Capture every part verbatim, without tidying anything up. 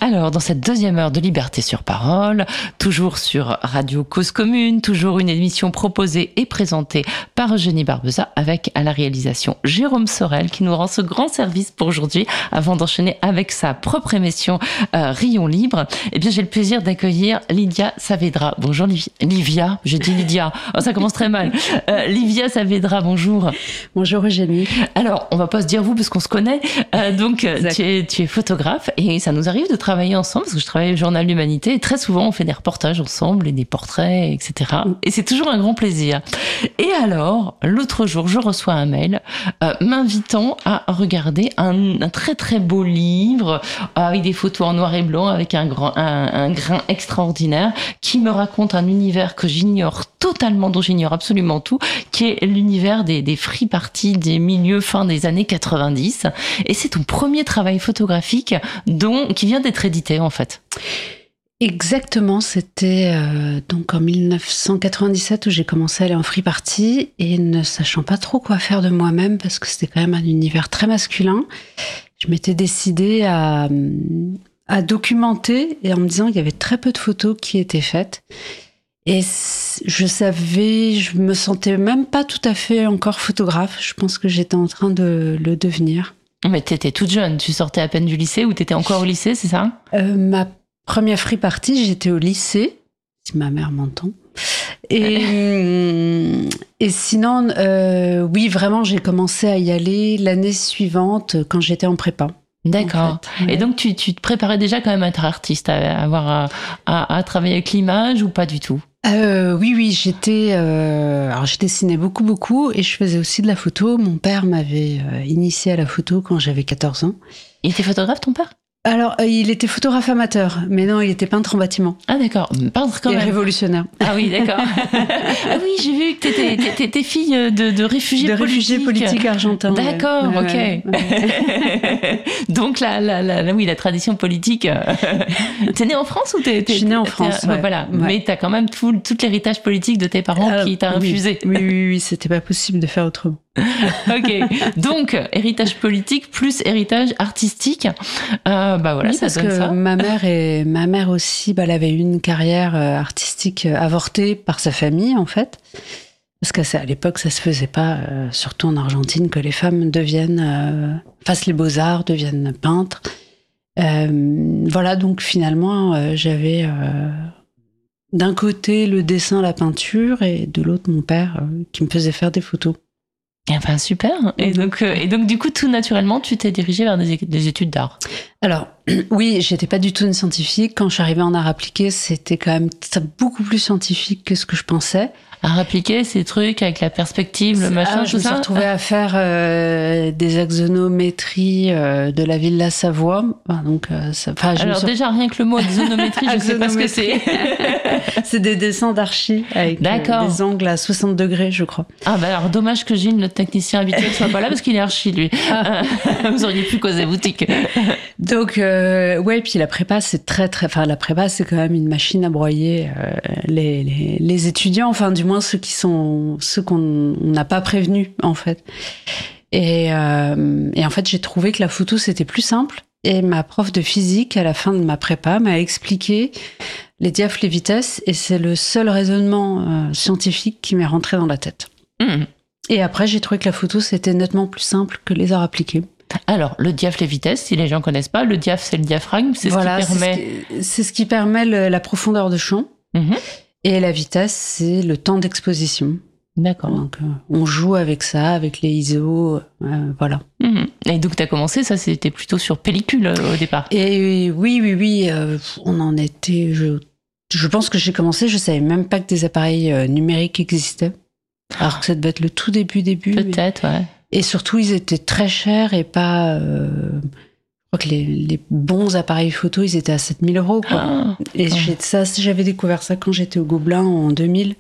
Alors, dans cette deuxième heure de Liberté sur Parole, toujours sur Radio Cause Commune, toujours une émission proposée et présentée par Eugénie Barbeza avec à la réalisation Jérôme Sorel qui nous rend ce grand service pour aujourd'hui avant d'enchaîner avec sa propre émission euh, Rayon Libre. Eh bien, j'ai le plaisir d'accueillir Lydia Saavedra. Bonjour Livia, je dis Lydia, oh, ça commence très mal. Euh, Livia Saavedra, bonjour. Bonjour Eugénie. Alors, on va pas se dire vous parce qu'on se connaît, euh, donc tu es, tu es photographe et ça nous arrive de travailler ensemble parce que je travaille au Journal de l'Humanité et très souvent on fait des reportages ensemble et des portraits, et cetera. Et c'est toujours un grand plaisir. Et alors, l'autre jour, je reçois un mail euh, m'invitant à regarder un, un très très beau livre euh, avec des photos en noir et blanc, avec un, grand, un, un grain extraordinaire qui me raconte un univers que j'ignore totalement, dont j'ignore absolument tout, qui est l'univers des, des free parties des milieux fin des années quatre-vingt-dix. Et c'est ton premier travail photographique dont, qui vient d'être édité en fait. Exactement, c'était euh, donc en dix-neuf cent quatre-vingt-dix-sept où j'ai commencé à aller en free party et ne sachant pas trop quoi faire de moi-même parce que c'était quand même un univers très masculin, je m'étais décidée à, à documenter et en me disant qu'il y avait très peu de photos qui étaient faites. Et je savais, je me sentais même pas tout à fait encore photographe. Je pense que j'étais en train de le devenir. Mais t'étais toute jeune, tu sortais à peine du lycée ou t'étais encore au lycée, c'est ça ? euh, Ma première free party, j'étais au lycée, si ma mère m'entend. Et, et sinon, euh, oui, vraiment, j'ai commencé à y aller l'année suivante quand j'étais en prépa. D'accord. En fait, ouais. Et donc, tu, tu te préparais déjà quand même à être artiste, à, avoir, à, à, à travailler avec l'image ou pas du tout ? Euh, oui, oui, j'étais, euh, alors je dessinais beaucoup, beaucoup, et je faisais aussi de la photo. Mon père m'avait euh, initiée à la photo quand j'avais quatorze ans. Il était photographe, ton père ? Alors, euh, il était photographe amateur, mais non, il était peintre en bâtiment. Ah d'accord, peintre quand et même. Révolutionnaire. Ah oui, d'accord. Ah oui, j'ai vu que t'étais, t'étais fille de, de réfugiés de politiques. De réfugiés politiques argentins. D'accord, ouais. ok. Ouais, ouais. Donc la, la, la, la, oui, la tradition politique. T'es née en France ou t'es, t'es Je suis née en France, ouais. Voilà, ouais. Mais t'as quand même tout, tout l'héritage politique de tes parents euh, qui t'a oui, infusé. Oui, oui, oui, c'était pas possible de faire autrement. Ok, donc héritage politique plus héritage artistique, euh, bah voilà, oui, ça parce donne que ça. ma mère et ma mère aussi, bah, elle avait eu une carrière artistique avortée par sa famille en fait, parce qu'à l'époque ça se faisait pas, euh, surtout en Argentine, que les femmes deviennent euh, fassent les beaux-arts, deviennent peintres. Euh, voilà, donc finalement euh, j'avais euh, d'un côté le dessin, la peinture, et de l'autre mon père euh, qui me faisait faire des photos. Enfin, super. Et donc, euh, et donc, du coup, tout naturellement, tu t'es dirigée vers des, des études d'art. Alors, oui, j'étais pas du tout une scientifique. Quand je suis arrivée en art appliqué, c'était quand même beaucoup plus scientifique que ce que je pensais. Art appliqué, ces trucs avec la perspective, le machin, ah, tout je me ça. suis retrouvée à faire euh, des axonométries euh, de la ville de la Savoie. Enfin, donc, euh, ça, je Alors suis... déjà, rien que le mot axonométrie, je sais pas ce que c'est. C'est des dessins d'archi avec euh, des angles à soixante degrés, je crois. Ah bah alors, dommage que Gilles, notre technicien habituel, soit pas là parce qu'il est archi, lui. Ah. Vous auriez pu causer boutique. Donc, euh, ouais, puis la prépa, c'est très, très... Enfin, la prépa, c'est quand même une machine à broyer euh, les, les, les étudiants, enfin, du moins ceux qui sont... ceux qu'on n'a pas prévenus, en fait. Et, euh, et en fait, j'ai trouvé que la photo, c'était plus simple. Et ma prof de physique, à la fin de ma prépa, m'a expliqué les diaphes, les vitesses, et c'est le seul raisonnement euh, scientifique qui m'est rentré dans la tête. Mmh. Et après, j'ai trouvé que la photo, c'était nettement plus simple que les arts appliqués. Alors, le diaph, les vitesses, si les gens connaissent pas, le diaph, c'est le diaphragme, c'est voilà, ce qui permet... C'est ce qui, c'est ce qui permet le, la profondeur de champ. Mmh. Et la vitesse, c'est le temps d'exposition. D'accord. Donc, euh, on joue avec ça, avec les I S O, euh, voilà. Mmh. Et donc, tu as commencé, ça, c'était plutôt sur pellicule euh, au départ. Et oui, oui, oui, euh, on en était... Je, je pense que j'ai commencé, je savais même pas que des appareils euh, numériques existaient. Alors que ça devait être le tout début, début. Peut-être, mais... ouais. Et surtout, ils étaient très chers et pas... Euh... Je crois que les, les bons appareils photo, ils étaient à sept mille euros, quoi. Ah, et ah. J'ai, ça, j'avais découvert ça quand j'étais au Gobelin en deux mille.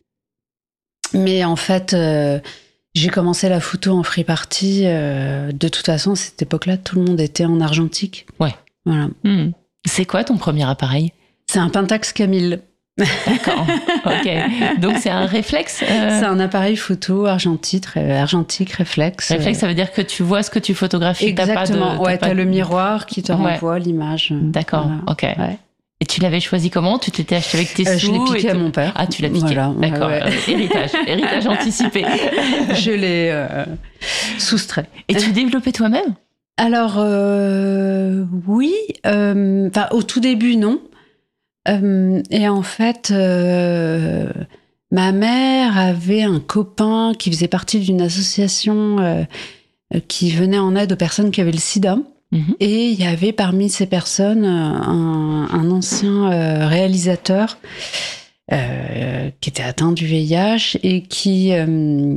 Mais en fait, euh, j'ai commencé la photo en free party. Euh, de toute façon, à cette époque-là, tout le monde était en argentique. Ouais. Voilà. Mmh. C'est quoi ton premier appareil ? C'est un Pentax Camille. D'accord. Ok. Donc c'est un réflexe. Euh... C'est un appareil photo argentique, argentique réflexe. Réflexe, ça veut dire que tu vois ce que tu photographies. Exactement. T'as pas de, ouais, t'as t'as pas le de... miroir qui te ouais. renvoie l'image. D'accord. Voilà. Ok. Ouais. Et tu l'avais choisi comment? Tu t'étais acheté avec tes euh, sous? Je l'ai piqué et à mon père. Ah, tu l'as piqué. Voilà. D'accord. Ouais, ouais. Euh, héritage, héritage anticipé. Je l'ai euh, soustrait. Et tu développais toi-même? Alors euh, oui. Euh, enfin, au tout début, non. Euh, et en fait, euh, ma mère avait un copain qui faisait partie d'une association euh, qui venait en aide aux personnes qui avaient le sida. Mmh. Et il y avait parmi ces personnes un, un ancien euh, réalisateur euh, qui était atteint du V I H et qui, euh,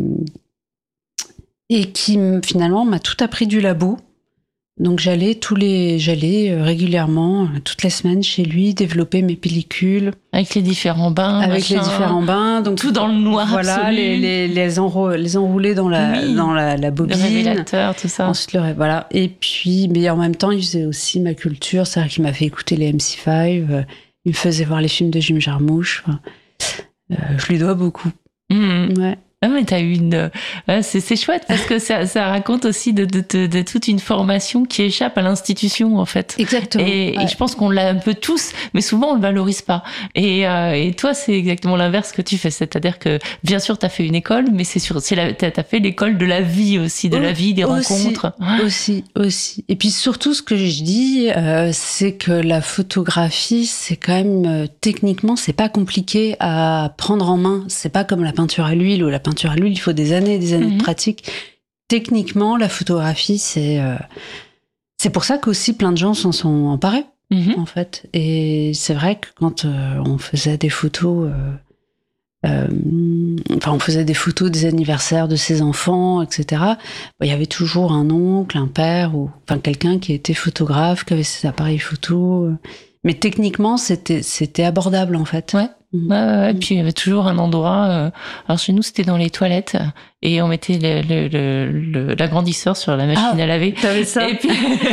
et qui finalement m'a tout appris du labo. Donc j'allais tous les, j'allais régulièrement, toutes les semaines chez lui, développer mes pellicules. Avec les différents bains. Avec machin. les différents bains. Donc, tout dans le noir voilà, absolu. les, les, les, enro les enrouler dans la, oui, dans la, la bobine. Le révélateur, tout ça. Ensuite, le, voilà. Et puis, mais en même temps, il faisait aussi ma culture. C'est-à-dire qu'il m'a fait écouter les M C cinq. Euh, il me faisait voir les films de Jim Jarmusch. Enfin, euh, je lui dois beaucoup. Mmh. Ouais. Ah, mais t'as eu une. C'est, c'est chouette parce que ça, ça raconte aussi de, de, de, de toute une formation qui échappe à l'institution, en fait. Exactement. Et, ouais. et je pense qu'on l'a un peu tous, mais souvent on le valorise pas. Et, euh, et toi, c'est exactement l'inverse que tu fais. C'est-à-dire que, bien sûr, t'as fait une école, mais c'est sûr, c'est la, t'as, t'as fait l'école de la vie aussi, de oh, la vie, des aussi, rencontres. Aussi, aussi. Et puis surtout, ce que je dis, euh, c'est que la photographie, c'est quand même, euh, techniquement, c'est pas compliqué à prendre en main. C'est pas comme la peinture à l'huile ou la peinture à l'huile, il faut des années et des années mmh. de pratique. Techniquement, la photographie, c'est euh, c'est pour ça qu'aussi plein de gens s'en sont emparés, mmh. en fait. Et c'est vrai que quand euh, on faisait des photos, euh, euh, enfin, on faisait des photos des anniversaires de ses enfants, et cetera. Il y avait toujours un oncle, un père, ou enfin quelqu'un qui était photographe, qui avait ses appareils photo. Mais techniquement, c'était c'était abordable, en fait. Ouais. Ouais, ouais, ouais. Puis il y avait toujours un endroit. Euh, alors chez nous, c'était dans les toilettes et on mettait le, le, le, le, l'agrandisseur sur la machine ah, à laver. T'avais ça. Et puis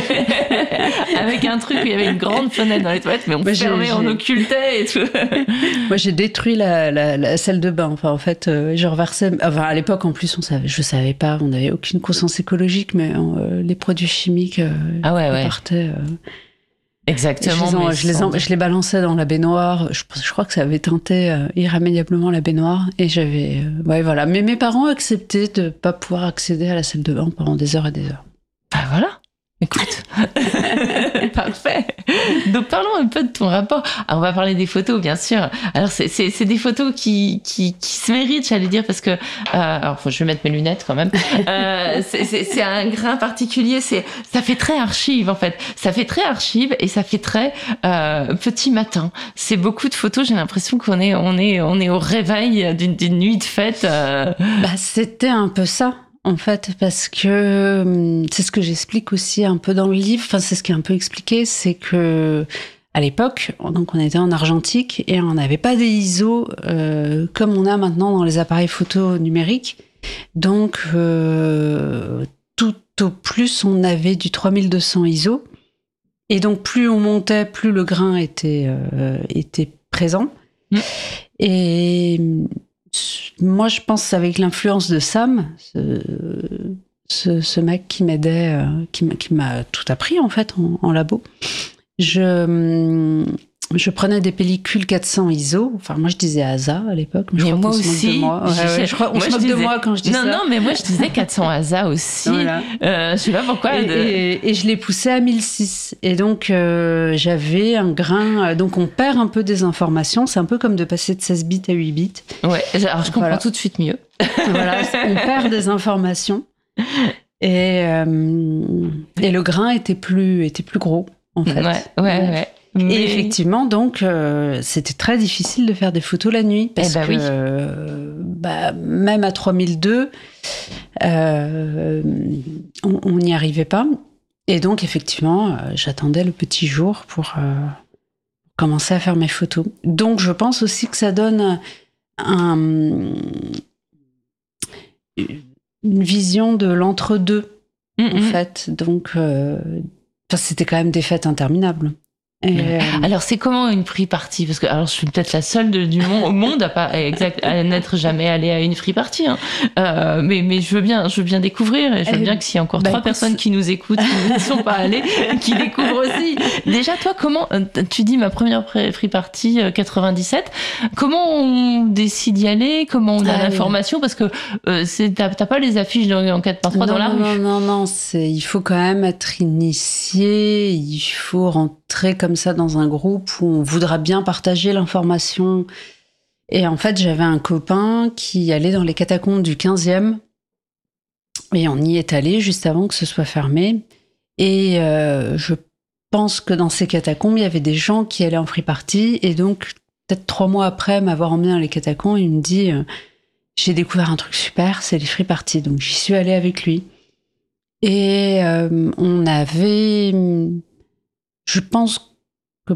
avec un truc où il y avait une grande fenêtre dans les toilettes, mais on Moi, fermait, j'ai, on j'ai... occultait et tout. Moi, j'ai détruit la, la, la salle de bain. Enfin, en fait, euh, je reversais. Enfin, à l'époque, en plus, on savait, je savais pas, on n'avait aucune conscience écologique, mais euh, les produits chimiques euh, ah ouais, ouais. partaient. Euh, Exactement. Je les, en, je, les en, je les balançais dans la baignoire. Je, je crois que ça avait teinté euh, irrémédiablement la baignoire. Et j'avais. Euh, ouais, voilà. Mais mes parents acceptaient de ne pas pouvoir accéder à la salle de bain pendant des heures et des heures. Ah, voilà. Écoute. Parfait. Donc, parlons un peu de ton rapport. Alors, on va parler des photos, bien sûr. Alors, c'est, c'est, c'est des photos qui, qui, qui se méritent, j'allais dire, parce que, euh, alors, je vais mettre mes lunettes quand même. Euh, c'est, c'est, c'est un grain particulier. C'est, ça fait très archive, en fait. Ça fait très archive et ça fait très, euh, petit matin. C'est beaucoup de photos. J'ai l'impression qu'on est, on est, on est au réveil d'une, d'une nuit de fête. Euh... Bah, c'était un peu ça. En fait, parce que c'est ce que j'explique aussi un peu dans le livre, enfin, c'est ce qui est un peu expliqué, c'est que à l'époque, donc on était en argentique et on n'avait pas des I S O euh, comme on a maintenant dans les appareils photo numériques. Donc, euh, tout au plus, on avait du trois mille deux cents I S O. Et donc, plus on montait, plus le grain était, euh, était présent. Mmh. Et... moi, je pense avec l'influence de Sam, ce, ce, ce mec qui m'aidait, euh, qui, qui m'a tout appris en fait en, en labo. Je, je prenais des pellicules quatre cents I S O. Enfin, moi, je disais A S A à l'époque. Mais, mais je crois moi qu'on aussi. Se moque de moi. Ouais, ouais, je crois qu'on se moque disais... de moi quand je dis non, ça. Non, non, mais moi, je disais quatre cents A S A aussi. Voilà. Euh, je sais pas pourquoi. Et, de... et, et je l'ai poussé à mille six. Et donc, euh, j'avais un grain. Donc, on perd un peu des informations. C'est un peu comme de passer de seize bits à huit bits. Ouais, alors je comprends voilà. tout de suite mieux. Voilà, on perd des informations. Et, euh, et le grain était plus, était plus gros, en fait. Ouais, ouais, ouais. Mais... Et effectivement, donc, euh, c'était très difficile de faire des photos la nuit. Parce eh bah que, oui. euh, bah, même à trois mille deux, euh, on n'y arrivait pas. Et donc, effectivement, euh, j'attendais le petit jour pour euh, commencer à faire mes photos. Donc, je pense aussi que ça donne un, une vision de l'entre-deux, mmh, en mmh. fait. Donc, euh, c'était quand même des fêtes interminables. Et, euh... Alors, c'est comment une free party? Parce que alors, je suis peut-être la seule de, du monde, au monde à, pas, exact, à n'être jamais allée à une free party. Hein. Euh, mais, mais je veux bien, je veux bien découvrir et je veux euh, bien que s'il y a encore bah, trois écoute, personnes qui nous écoutent, qui ne sont pas allées, qui découvrent aussi. Déjà, toi, comment, tu dis ma première free party quatre-vingt-dix-sept, comment on décide d'y aller? Comment on a ah, l'information? Oui. Parce que euh, c'est, t'as, t'as pas les affiches en quatre par trois dans la non, rue. Non, non, non, c'est, il faut quand même être initié, il faut rentrer comme ça dans un groupe où on voudra bien partager l'information. Et en fait, j'avais un copain qui allait dans les catacombes du quinzième et on y est allé juste avant que ce soit fermé. Et euh, je pense que dans ces catacombes, il y avait des gens qui allaient en free party. Et donc, peut-être trois mois après m'avoir emmené dans les catacombes, il me dit euh, « J'ai découvert un truc super, c'est les free parties. » Donc, j'y suis allée avec lui. Et euh, on avait... Je pense que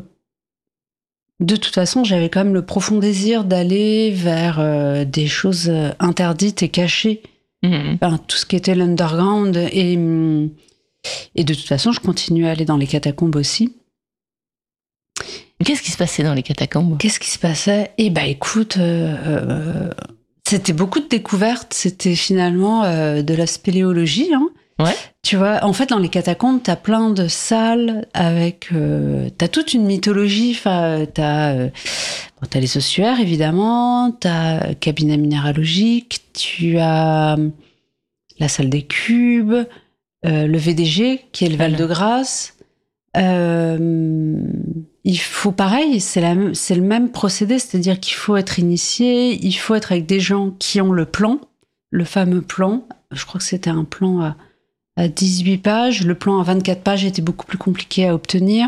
de toute façon, j'avais quand même le profond désir d'aller vers euh, des choses interdites et cachées. Mmh. Enfin, tout ce qui était l'underground. Et, et de toute façon, je continuais à aller dans les catacombes aussi. Qu'est-ce qui se passait dans les catacombes? Qu'est-ce qui se passait? Eh ben, écoute, euh, euh, c'était beaucoup de découvertes. C'était finalement euh, de la spéléologie, hein. Ouais. Tu vois, en fait, dans les catacombes, t'as plein de salles avec... Euh, t'as toute une mythologie. Enfin, t'as, euh, bon, t'as les ossuaires, évidemment. T'as cabinet minéralogique. Tu as la salle des cubes. Euh, le V D G, qui est le Val-de-Grâce. Euh, il faut, pareil, c'est, la, c'est le même procédé. C'est-à-dire qu'il faut être initié. Il faut être avec des gens qui ont le plan. Le fameux plan. Je crois que c'était un plan à... à dix-huit pages. Le plan à vingt-quatre pages était beaucoup plus compliqué à obtenir.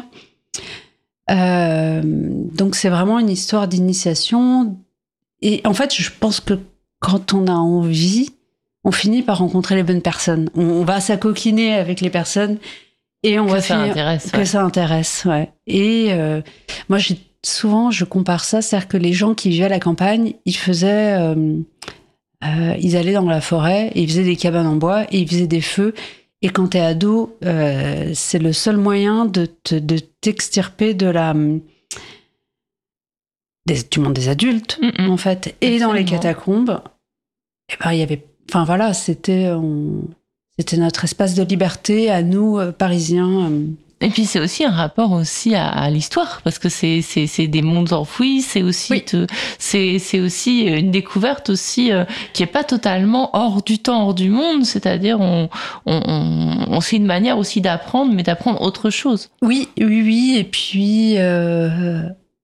Euh, donc, c'est vraiment une histoire d'initiation. Et en fait, je pense que quand on a envie, on finit par rencontrer les bonnes personnes. On, on va s'acoquiner avec les personnes et on que va ça finir... Intéresse, que ouais. ça intéresse, ouais. Et euh, moi, j'ai, souvent, je compare ça, c'est-à-dire que les gens qui vivaient à la campagne, ils faisaient... Euh, Euh, ils allaient dans la forêt, et ils faisaient des cabanes en bois et ils faisaient des feux. Et quand t'es ado, euh, c'est le seul moyen de, te, de t'extirper de la des, du monde des adultes, mm-mm. en fait. Et Absolument. Dans les catacombes, eh ben il y avait, enfin voilà, c'était on, c'était notre espace de liberté à nous euh, Parisiens. Euh, Et puis c'est aussi un rapport aussi à, à l'histoire, parce que c'est c'est c'est des mondes enfouis, c'est aussi oui. te, c'est c'est aussi une découverte aussi euh, qui est pas totalement hors du temps, hors du monde, c'est-à-dire on on on, on c'est une manière aussi d'apprendre, mais d'apprendre autre chose. Oui oui oui et puis euh,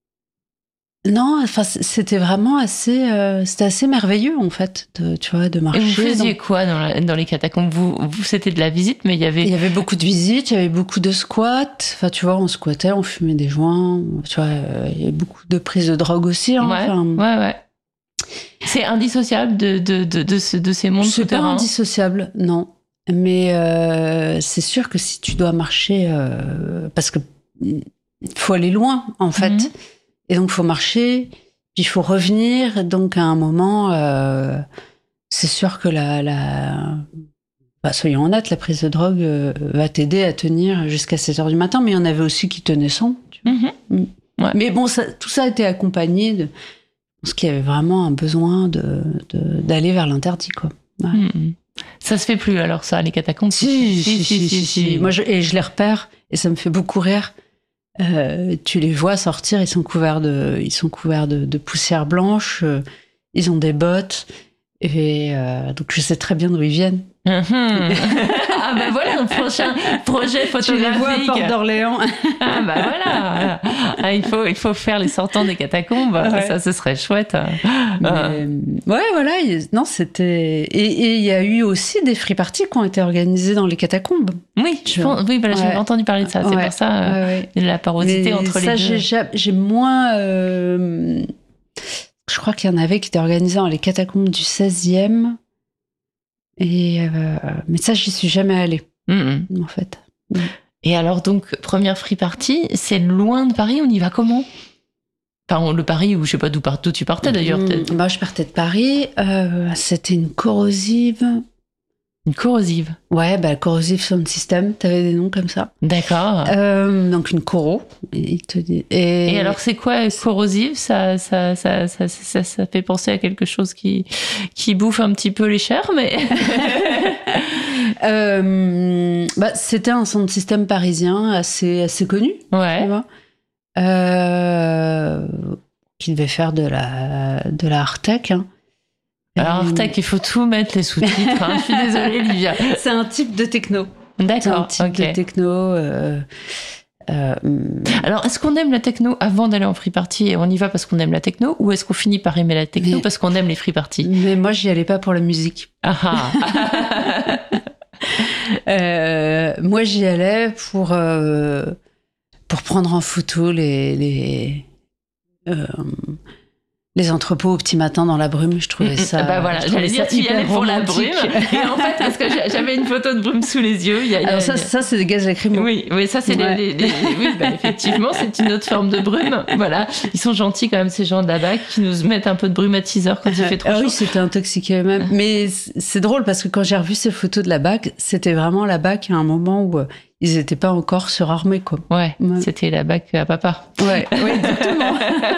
non, enfin c'était vraiment assez, euh, c'était assez merveilleux en fait, de, tu vois, de marcher. Et vous faisiez dans... quoi dans, la, dans les catacombes? Vous, vous c'était de la visite, mais il y avait. Il y avait beaucoup de visites, il y avait beaucoup de squats. Enfin, tu vois, on squattait, on fumait des joints. Tu vois, euh, il y avait beaucoup de prises de drogue aussi. Hein, ouais, enfin... ouais, ouais. C'est indissociable de de de de, ce, de ces mondes souterrains. C'est pas indissociable, non. Mais euh, c'est sûr que si tu dois marcher, euh, parce que il faut aller loin en fait. Mm-hmm. Et donc, il faut marcher, puis il faut revenir. Donc, à un moment, euh, c'est sûr que la, la... Bah, soyons honnêtes, la prise de drogue euh, va t'aider à tenir jusqu'à sept heures du matin. Mais il y en avait aussi qui tenaient sans. Tu vois. Mm-hmm. Ouais. Mais bon, ça, tout ça a été accompagné de... Parce qu'il y avait vraiment un besoin de, de, d'aller vers l'interdit, quoi. Ouais. Mm-hmm. Ça se fait plus, alors, ça, les catacombes? Si, si, si. si, si, si. si. Moi, je, et je les repère, et ça me fait beaucoup rire. Euh, tu les vois sortir, ils sont couverts de, ils sont couverts de, de poussière blanche, euh, ils ont des bottes, et euh, donc je sais très bien d'où ils viennent. Mmh. Ah ben voilà un prochain projet photographique. Tu les vois à Porte d'Orléans. Ah ben voilà. Ah, il faut il faut faire les sortants des catacombes. Ouais. Ça ce serait chouette. Mais, euh. Ouais voilà. Non c'était et il y a eu aussi des free parties qui ont été organisées dans les catacombes. Oui je pense, oui voilà ouais. J'ai entendu parler de ça. C'est ouais. pour ça euh, ouais, ouais. la porosité Mais entre ça, les deux. J'ai, j'ai moins. Euh, je crois qu'il y en avait qui étaient organisés dans les catacombes du seizième. Et euh, mais ça, j'y suis jamais allée, mmh. en fait. Mmh. Et alors, donc, première free party, c'est loin de Paris, on y va comment? Enfin, le Paris, ou je sais pas d'où, d'où tu partais d'ailleurs. Mmh. Bah, je partais de Paris, euh, c'était une corrosive. Une corrosive. Ouais, bah, Corrosive Sound System, t'avais des noms comme ça. D'accord. Euh, donc une Coro. Il te dit. Et... Et alors, c'est quoi corrosive? Ça, ça, ça, ça, ça, ça fait penser à quelque chose qui, qui bouffe un petit peu les chairs, mais. euh, bah, c'était un sound system parisien assez, assez connu. Ouais. Tu vois, euh, qui devait faire de la, de la hard-tech. Hein. Alors, hard-tech, il faut tout mettre les sous-titres. Hein. Je suis désolée, Livia. C'est un type de techno. D'accord. C'est un type okay. de techno. Euh, euh, Alors, est-ce qu'on aime la techno avant d'aller en free party et on y va parce qu'on aime la techno, ou est-ce qu'on finit par aimer la techno mais, parce qu'on aime les free parties? Mais moi, j'y allais pas pour la musique. Ah ah. euh, moi, j'y allais pour, euh, pour prendre en photo les... les euh, les entrepôts au petit matin dans la brume, je trouvais ça. Bah voilà, j'allais dire tu y allais pour la brume. Et en fait, parce que j'avais une photo de brume sous les yeux. Il y a, il y a, Alors ça, ça c'est des gaz lacrymaux. Oui, oui, ça c'est ouais. les, les, les, oui, bah, effectivement, c'est une autre forme de brume. Voilà, ils sont gentils quand même ces gens de la B A C qui nous mettent un peu de brumatiseur quand il fait trop ah, chaud. Oui, c'était intoxiqué même. Mais c'est drôle parce que quand j'ai revu ces photos de la B A C, c'était vraiment la B A C à un moment où ils n'étaient pas encore surarmés, quoi. Ouais, ouais. C'était la B A C à papa. Ouais, oui, exactement.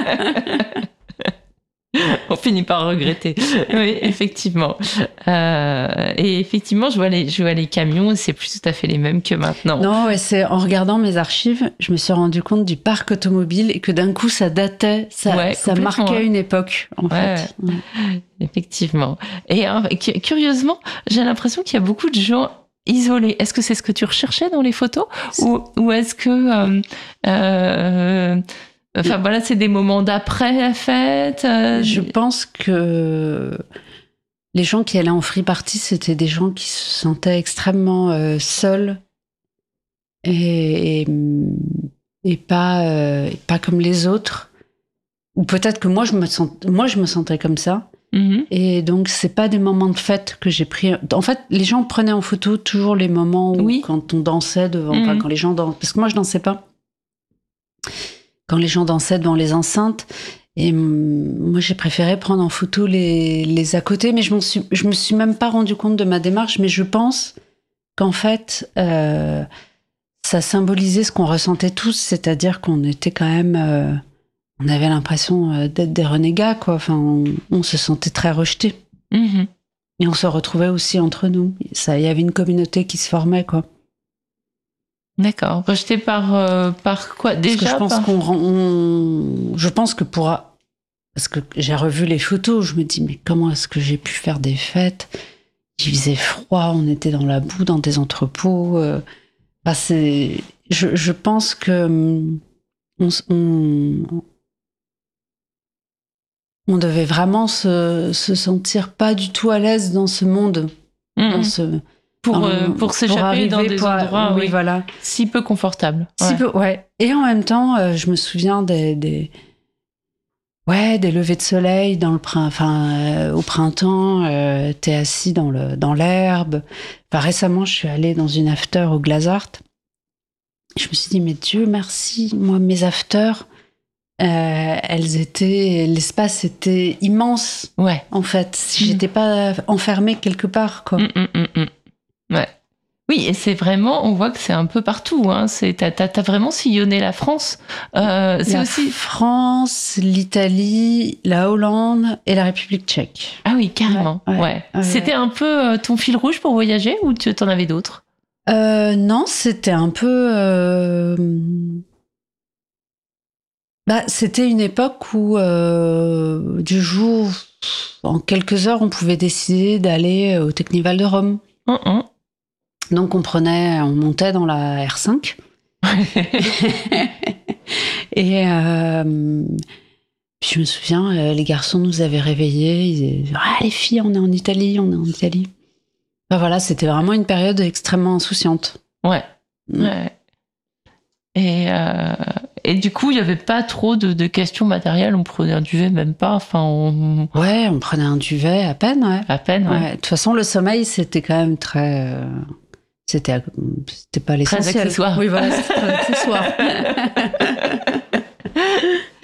On finit par regretter. Oui, effectivement. Euh, et effectivement, je vois les, je vois les camions, c'est plus tout à fait les mêmes que maintenant. Non, ouais, c'est en regardant mes archives, je me suis rendu compte du parc automobile et que d'un coup, ça datait, ça, ouais, ça marquait une époque, en ouais, fait. Ouais. Ouais. Effectivement. Et euh, curieusement, j'ai l'impression qu'il y a beaucoup de gens isolés. Est-ce que c'est ce que tu recherchais dans les photos, ou, ou est-ce que euh, euh, Enfin voilà, c'est des moments d'après la fête. Euh... Je pense que les gens qui allaient en free party, c'était des gens qui se sentaient extrêmement euh, seuls et, et, et pas, euh, pas comme les autres. Ou peut-être que moi je me sens, moi je me sentais comme ça. Mm-hmm. Et donc c'est pas des moments de fête que j'ai pris. En fait, les gens prenaient en photo toujours les moments où oui. quand on dansait devant, mm-hmm. enfin, quand les gens dansent, parce que moi je dansais pas. Quand les gens dansaient devant les enceintes. Et moi, j'ai préféré prendre en photo les, les à côté, mais je, m'en suis, je me suis même pas rendu compte de ma démarche, mais je pense qu'en fait, euh, ça symbolisait ce qu'on ressentait tous, c'est-à-dire qu'on était quand même... Euh, on avait l'impression d'être des renégats, quoi. Enfin, on, on se sentait très rejetés. Mm-hmm. Et on se retrouvait aussi entre nous. Ça, il y avait une communauté qui se formait, quoi. D'accord. Rejeté par, euh, par quoi déjà? Parce que je pense par... qu'on, on, je pense que pour, parce que j'ai revu les photos, je me dis mais comment est-ce que j'ai pu faire des fêtes? Il faisait froid, on était dans la boue, dans des entrepôts. Euh, bah c'est, je, je pense que on, on, on devait vraiment se, se sentir pas du tout à l'aise dans ce monde, mmh. dans ce Pour, euh, pour s'échapper dans des pour, endroits oui, oui, voilà. si peu confortables. Si ouais. peu, ouais. Et en même temps, euh, je me souviens des, des, ouais, des levées de soleil dans le prin- enfin, euh, au printemps. Euh, t'es assis dans, le, dans l'herbe. Enfin, récemment, je suis allée dans une after au Glazart. Je me suis dit, mais Dieu merci, moi, mes afters, euh, elles étaient, l'espace était immense. Ouais. En fait, si mmh. j'étais pas enfermée quelque part, quoi. Mmh, mmh, mmh. Ouais. Oui, et c'est vraiment, on voit que c'est un peu partout. Hein. C'est, t'as, t'as, t'as vraiment sillonné la France. Euh, c'est la aussi France, l'Italie, la Hollande et la République tchèque. Ah oui, carrément. Ouais. ouais. ouais. C'était un peu ton fil rouge pour voyager, ou tu en avais d'autres? euh, Non, c'était un peu. Euh... Bah, c'était une époque où euh, du jour, en quelques heures, on pouvait décider d'aller au Technival de Rome. Uh-uh. Donc on prenait, on montait dans la R cinq et euh, puis je me souviens, les garçons nous avaient réveillés, ils disaient ah, les filles, on est en Italie, on est en Italie. Enfin, voilà, c'était vraiment une période extrêmement insouciante. Ouais. Mmh. ouais. Et, euh, et du coup, il n'y avait pas trop de, de questions matérielles. On prenait un duvet, même pas. Enfin, on... Ouais, on prenait un duvet à peine. Ouais. À peine, ouais. ouais. De toute façon, le sommeil, c'était quand même très. Euh, c'était, c'était pas l'essentiel. Très accessoire. Oui, voilà, c'était très accessoire.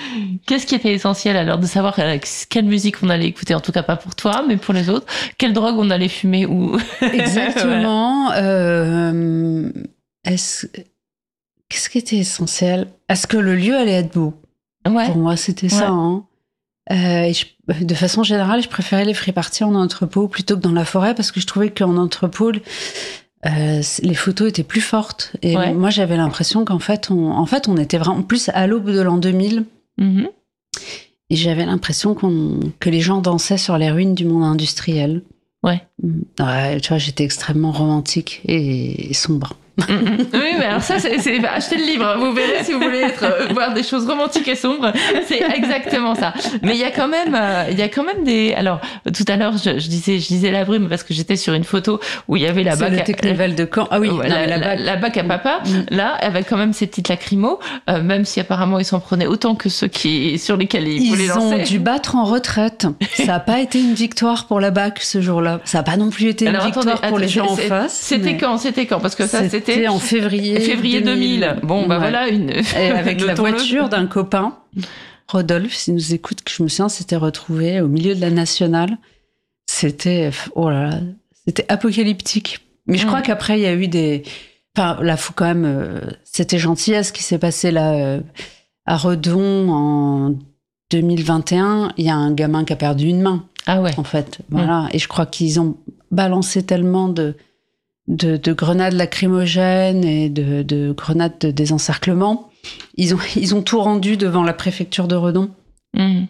Qu'est-ce qui était essentiel alors de savoir quelle musique on allait écouter, en tout cas pas pour toi, mais pour les autres, quelle drogue on allait fumer ou Exactement. Voilà. Euh, est-ce... Qu'est-ce qui était essentiel? Est-ce que le lieu allait être beau? Ouais. Pour moi, c'était ouais. ça. Hein. Euh, et je, de façon générale, je préférais les free-parties en entrepôt plutôt que dans la forêt parce que je trouvais qu'en entrepôt, euh, les photos étaient plus fortes. Et ouais. moi, j'avais l'impression qu'en fait, on, en fait, on était vraiment plus à l'aube de l'an deux mille. Mm-hmm. Et j'avais l'impression qu'on, que les gens dansaient sur les ruines du monde industriel. Ouais. Ouais, tu vois, j'étais extrêmement romantique et, et sombre. Mmh, mmh. Oui, mais alors ça, c'est, c'est achetez le livre. Vous verrez si vous voulez être, euh, voir des choses romantiques et sombres. C'est exactement ça. Mais il y a quand même, euh, il y a quand même des. Alors, tout à l'heure, je, je disais, je disais la brume parce que j'étais sur une photo où il y avait la c'est bac. Le Technival de Caen. Ah oui, euh, non, la, la, la, bac. la bac à papa. Mmh. Là, avec quand même ces petites lacrymos, euh, même si apparemment ils s'en prenaient autant que ceux qui sur lesquels ils, ils voulaient lancer. Ils ont dû battre en retraite. Ça n'a pas été une victoire pour la bac ce jour-là. Ça n'a pas non plus été une alors, victoire attendez, pour attendez, les gens en face. C'était mais... quand C'était quand Parce que ça, c'était, c'était en février. Février deux mille. Bon, bah ouais. voilà une. Et avec la voiture d'un copain, Rodolphe, s'il nous écoute, que je me souviens, s'était retrouvé au milieu de la nationale. C'était, oh là là, c'était apocalyptique. Mais je mmh. crois qu'après, il y a eu des. Enfin, là, faut quand même. Euh, c'était gentil à ce qui s'est passé là euh, à Redon en deux mille vingt et un. Il y a un gamin qui a perdu une main. Ah ouais. En fait, voilà. Mmh. Et je crois qu'ils ont balancé tellement de. De, de grenades lacrymogènes et de, de grenades de désencerclement. Ils ont, ils ont tout rendu devant la préfecture de Redon. Mmh.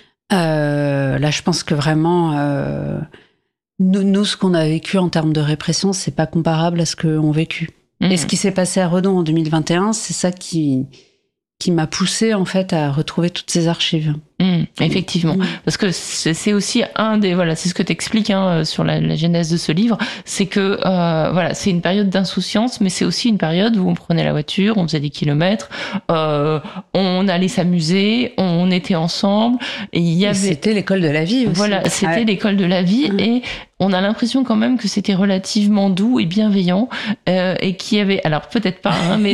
Euh, là, je pense que vraiment, euh, nous, nous, ce qu'on a vécu en termes de répression, c'est pas comparable à ce qu'on a vécu. Mmh. Et ce qui s'est passé à Redon en deux mille vingt et un, c'est ça qui, qui m'a poussée en fait à retrouver toutes ces archives. Mmh, effectivement, mmh. parce que c'est, c'est aussi un des voilà, c'est ce que t'expliques hein, sur la, la genèse de ce livre, c'est que euh, voilà, c'est une période d'insouciance, mais c'est aussi une période où on prenait la voiture, on faisait des kilomètres, euh, on allait s'amuser, on était ensemble, et il y avait. Et c'était l'école de la vie aussi. Voilà, c'était ouais. l'école de la vie, mmh. et on a l'impression quand même que c'était relativement doux et bienveillant, euh, et qu'il y avait, alors peut-être pas, hein, mais